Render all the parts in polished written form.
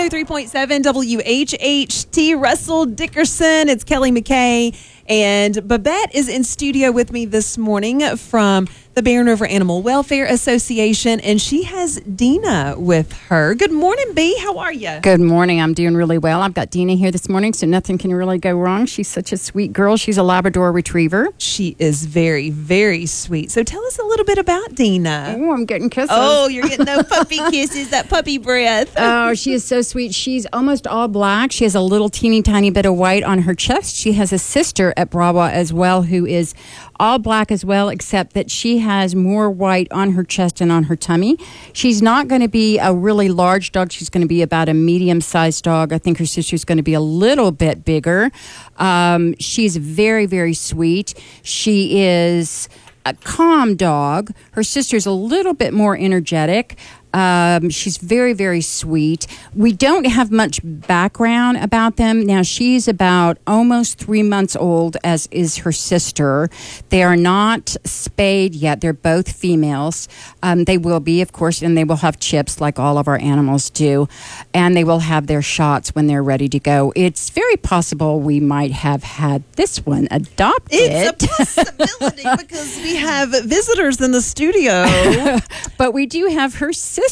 103.7 WHHT. Russell Dickerson. It's Kelly McKay. And Babette is in studio with me this morning from the Barron River Animal Welfare Association, and she has Dina with her. Good morning, B. How are you? Good morning. I'm doing really well. I've got Dina here this morning, so nothing can really go wrong. She's such a sweet girl. She's a Labrador Retriever. She is very, very sweet. So tell us a little bit about Dina. Oh, I'm getting kisses. Oh, you're getting those puppy kisses, that puppy breath. Oh, she is so sweet. She's almost all black. She has a little teeny tiny bit of white on her chest. She has a sister at Brawa as well who is all black as well, except that she has more white on her chest and on her tummy. She's not going to be a really large dog. She's going to be about a medium-sized dog. I think her sister's going to be a little bit bigger. She's very, very sweet. She is a calm dog. Her sister's a little bit more energetic. She's very, very sweet. We don't have much background about them. Now, she's about almost 3 months old, as is her sister. They are not spayed yet. They're both females. They will be, of course, and they will have chips like all of our animals do. And they will have their shots when they're ready to go. It's very possible we might have had this one adopted. It's a possibility because we have visitors in the studio. But we do have her sister.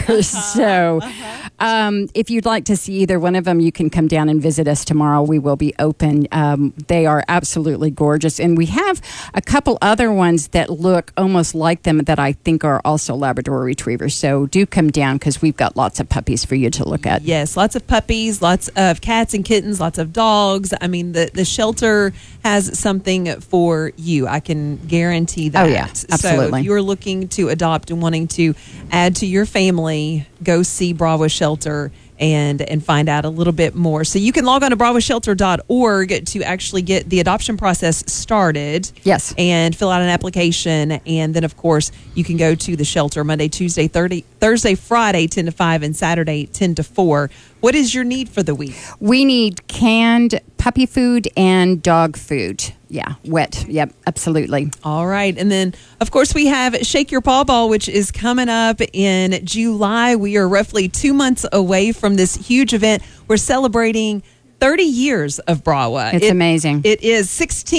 So if you'd like to see either one of them, you can come down and visit us tomorrow. We will be open. They are absolutely gorgeous. And we have a couple other ones that look almost like them that I think are also Labrador Retrievers. So do come down because we've got lots of puppies for you to look at. Yes, lots of puppies, lots of cats and kittens, lots of dogs. I mean, the shelter has something for you. I can guarantee that. Oh, yeah, absolutely. So if you're looking to adopt and wanting to add to your family, go see Brawa Shelter and find out a little bit more. So you can log on to brawashelter.org to actually get the adoption process started. Yes. And fill out an application. And then, of course, you can go to the shelter Monday, Tuesday, Thursday, Friday, 10 to 5, and Saturday, 10 to 4. What is your need for the week? We need canned puppy food and dog food. Yeah, wet. Yep, absolutely. All right. And then, of course, we have Shake Your Paw Ball, which is coming up in July. We are roughly 2 months away from this huge event. We're celebrating 30 years of Brawa. It's amazing. It is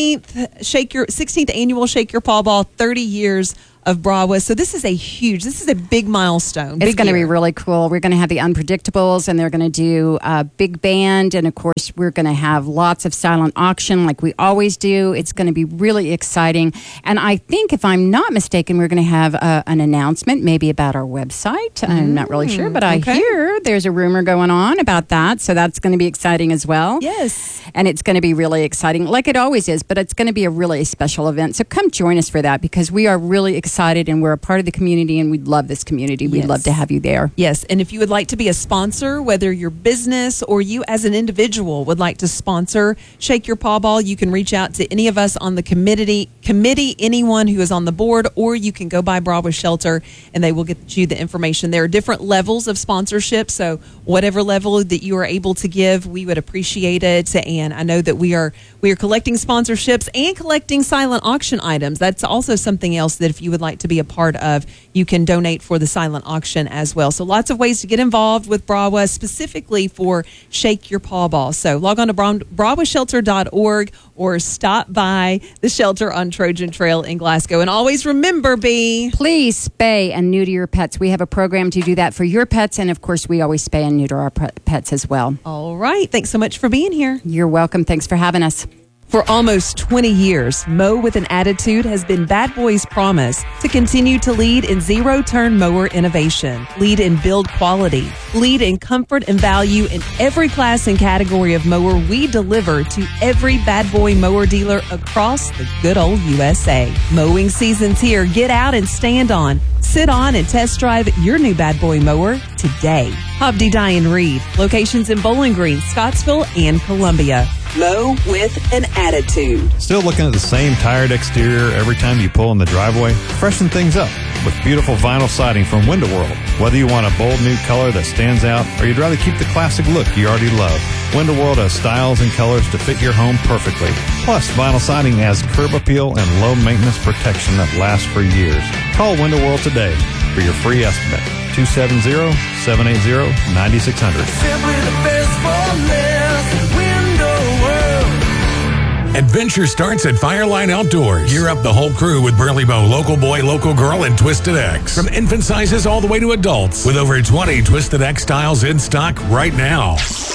16th annual Shake Your Paw Ball, 30 years of Brawa. So this is a big milestone. It's going to be really cool. We're going to have the Unpredictables, and they're going to do a big band. And, of course, we're going to have lots of silent auction like we always do. It's going to be really exciting. And I think, if I'm not mistaken, we're going to have an announcement maybe about our website. I'm not really sure, but I hear there's a rumor going on about that. So that's going to be exciting as well. Yes. And it's going to be really exciting, like it always is, but it's going to be a really special event. So come join us for that because we are really excited and we're a part of the community and we love this community. We'd love to have you there. Yes. And if you would like to be a sponsor, whether your business or you as an individual would like to sponsor Shake Your Paw Ball, you can reach out to any of us on the committee, anyone who is on the board, or you can go by Brawa Shelter and they will get you the information. There are different levels of sponsorship. So whatever level that you are able to give, we would appreciate it. And I know that we are collecting sponsorships and collecting silent auction items. That's also something else that if you would like to be a part of, you can donate for the silent auction as well. So lots of ways to get involved with Brawa, specifically for Shake Your Paw Ball. So log on to brawashelter.org or stop by the shelter on Trojan Trail in Glasgow. And always remember, B, please spay and neuter your pets. We have a program to do that for your pets. And of course, we always spay and neuter our pets as well. All right. Thanks so much for being here. You're welcome. Thanks for having us. For almost 20 years, Mow with an Attitude has been Bad Boy's promise to continue to lead in zero-turn mower innovation, lead in build quality, lead in comfort and value in every class and category of mower we deliver to every Bad Boy mower dealer across the good old USA. Mowing season's here. Get out and stand on, sit on, and test drive your new Bad Boy mower today. Hobdy Dye & Reed, locations in Bowling Green, Scottsville, and Columbia. Mow with an Attitude. Still looking at the same tired exterior every time you pull in the driveway? Freshen things up with beautiful vinyl siding from Window World. Whether you want a bold new color that stands out or you'd rather keep the classic look you already love, Window World has styles and colors to fit your home perfectly. Plus, vinyl siding has curb appeal and low maintenance protection that lasts for years. Call Window World today for your free estimate. 270-780-9600. Simply the best for less. Window World. Adventure starts at Fireline Outdoors. Gear up the whole crew with Burley Bow, Local Boy, Local Girl, and Twisted X. From infant sizes all the way to adults, with over 20 Twisted X styles in stock right now.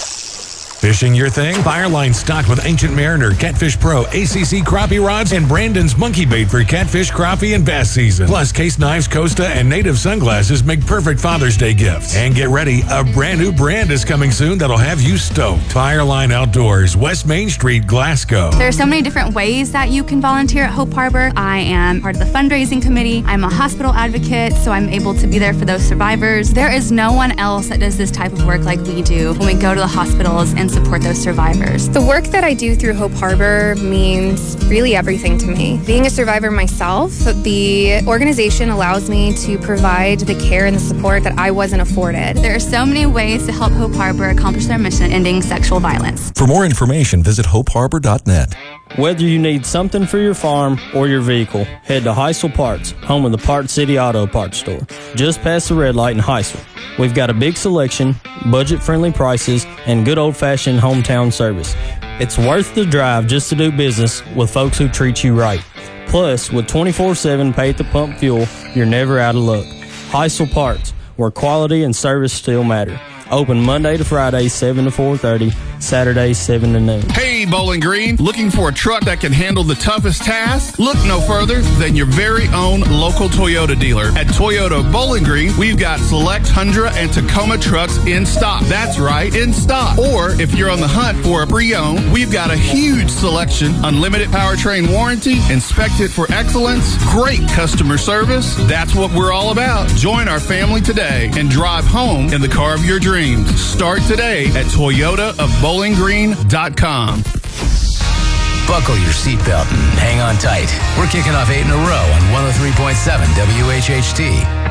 Fishing your thing? Fireline stocked with Ancient Mariner, Catfish Pro, ACC crappie rods, and Brandon's Monkey Bait for catfish, crappie, and bass season. Plus, case knives, Costa, and native sunglasses make perfect Father's Day gifts. And get ready, a brand new brand is coming soon that'll have you stoked. Fireline Outdoors, West Main Street, Glasgow. There are so many different ways that you can volunteer at Hope Harbor. I am part of the fundraising committee. I'm a hospital advocate, so I'm able to be there for those survivors. There is no one else that does this type of work like we do when we go to the hospitals and support those survivors. The work that I do through Hope Harbor means really everything to me. Being a survivor myself, the organization allows me to provide the care and the support that I wasn't afforded. There are so many ways to help Hope Harbor accomplish their mission, ending sexual violence. For more information, visit hopeharbor.net. Whether you need something for your farm or your vehicle, head to Heisel Parts, home of the Parts City Auto Parts Store, just past the red light in Heisel. We've got a big selection, budget-friendly prices, and good old-fashioned hometown service. It's worth the drive just to do business with folks who treat you right. Plus, with 24/7 pay-at-the-pump fuel, you're never out of luck. Heisel Parts, where quality and service still matter. Open Monday to Friday, 7 to 4:30, Saturday, 7 to noon. Hey, Bowling Green, looking for a truck that can handle the toughest tasks? Look no further than your very own local Toyota dealer. At Toyota Bowling Green, we've got select Tundra and Tacoma trucks in stock. That's right, in stock. Or if you're on the hunt for a pre-owned, we've got a huge selection, unlimited powertrain warranty, inspected for excellence, great customer service. That's what we're all about. Join our family today and drive home in the car of your dreams. Start today at ToyotaofBowlingGreen.com. Buckle your seatbelt and hang on tight. We're kicking off 8 in a row on 103.7 WHHT.